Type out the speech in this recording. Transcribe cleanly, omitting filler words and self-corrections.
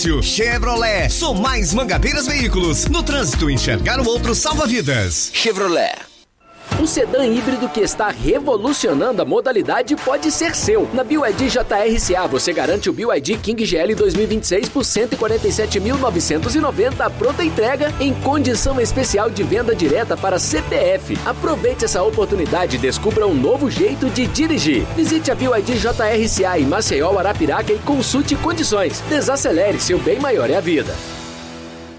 Chevrolet, sou mais Mangabeiras Veículos. No trânsito, enxergar o outro salva vidas. Chevrolet. Um sedã híbrido que está revolucionando a modalidade pode ser seu. Na BYD JRCA você garante o BYD King GL 2026 por R$ 147.990 à pronta entrega em condição especial de venda direta para CPF. Aproveite essa oportunidade e descubra um novo jeito de dirigir. Visite a BYD JRCA em Maceió, Arapiraca e consulte condições. Desacelere, seu bem maior é a vida.